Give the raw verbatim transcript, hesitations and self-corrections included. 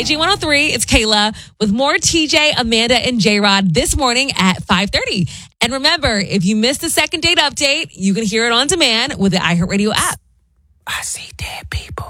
K G one oh three, it's Kayla with more T J, Amanda, and J-Rod this morning at five thirty. And remember, if you missed the second date update, you can hear it on demand with the iHeartRadio app. I see dead people.